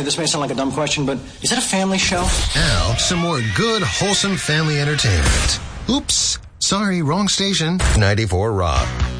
this may sound like a dumb question, but is it a family show? Now, some more good, wholesome family entertainment. Oops. Sorry, wrong station. 94 Rock.